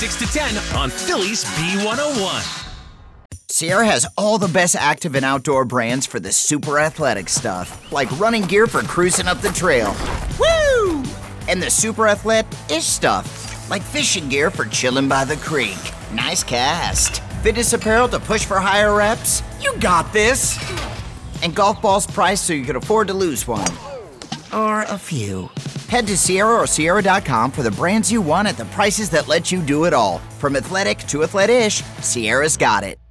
6 to 10 on Phillies B101. Sierra has all the best active and outdoor brands for the super athletic stuff, like running gear for cruising up the trail. Woo! And the super athletic-ish stuff, like fishing gear for chilling by the creek. Nice cast. Fitness apparel to push for higher reps. You got this. And golf balls priced so you can afford to lose one. Or a few. Head to Sierra or Sierra.com for the brands you want at the prices that let you do it all. From athletic to athletic-ish, Sierra's got it.